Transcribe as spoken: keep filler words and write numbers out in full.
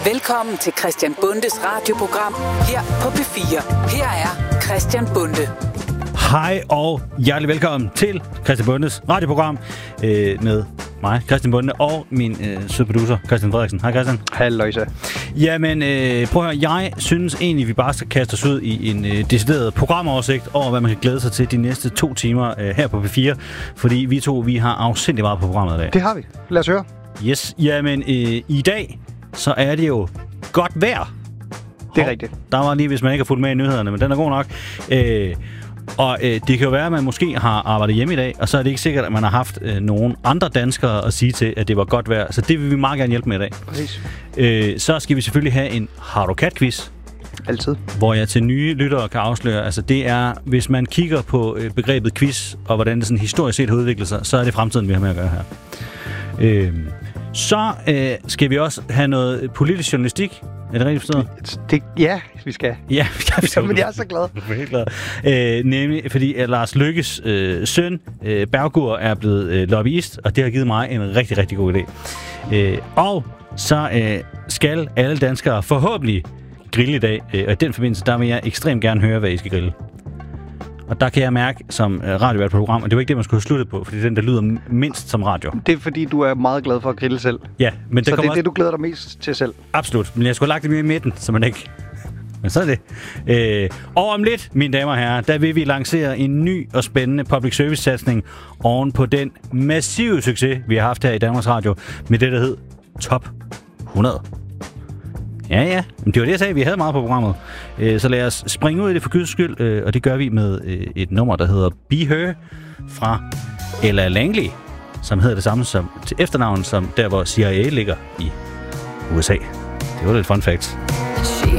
Velkommen til Christian Bundes radioprogram her på P fire. Her er Christian Bunde. Hej og hjertelig velkommen til Christian Bundes radioprogram øh, med mig, Christian Bunde, og min øh, søde producer, Christian Frederiksen. Hej Christian. Halløjsa. Jamen, øh, prøv at høre, jeg synes egentlig, vi bare skal kaste os ud i en øh, decideret programoversigt over, hvad man kan glæde sig til de næste to timer øh, her på P fire. Fordi vi to, vi har afsindig meget på programmet i dag. Det har vi. Lad os høre. Yes, jamen øh, i dag, så er det jo godt vejr. Det er rigtigt. Der var lige, hvis man ikke har fulgt med i nyhederne, men den er god nok. Øh, Og øh, det kan jo være, at man måske har arbejdet hjemme i dag, og så er det ikke sikkert, at man har haft øh, nogen andre danskere at sige til, at det var godt vejr. Så det vil vi meget gerne hjælpe med i dag. Præcis. Øh, så skal vi selvfølgelig have en Har du kat-quiz. Altid. Hvor jeg til nye lyttere kan afsløre, altså det er, hvis man kigger på øh, begrebet quiz, og hvordan det sådan historisk set har udviklet sig, så er det fremtiden, vi har med at gøre her. Øh, så øh, skal vi også have noget politisk journalistik. Er det rigtigt forstået? Det, ja, vi skal. Ja, vi skal. Men jeg er så glad. Jeg er helt glad. Øh, nemlig, fordi Lars Løkkes øh, søn, øh, Bergur, er blevet øh, lobbyist, og det har givet mig en rigtig, rigtig god idé. Øh, og så øh, skal alle danskere forhåbentlig grille i dag, øh, og i den forbindelse, der vil jeg ekstremt gerne høre, hvad I skal grille. Og der kan jeg mærke som øh, radiovært på program, og det var ikke det, man skulle have sluttet på, fordi det er den, der lyder mindst som radio. Det er fordi, du er meget glad for at grille selv. Ja, men det så det er også... det, du glæder dig mest til selv. Absolut, men jeg skulle have lagt det mere i midten, så man ikke... Men så er det. Øh, og om lidt, mine damer og herrer, der vil vi lancere en ny og spændende public service-satsning oven på den massive succes, vi har haft her i Danmarks Radio, med det, der hed Top hundrede. Ja, ja. Men det var det, jeg sagde. Vi havde meget på programmet. Øh, så lad os springe ud i det for guds skyld, øh, og det gør vi med øh, et nummer, der hedder Be Her fra Ella Langley, som hedder det samme som til efternavn, som der, hvor C I A ligger i U S A. Det var lidt fun facts.